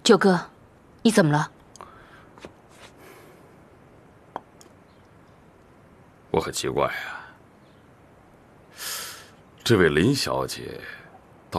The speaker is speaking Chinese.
九哥，你怎么了？ 我很奇怪啊，这位林小姐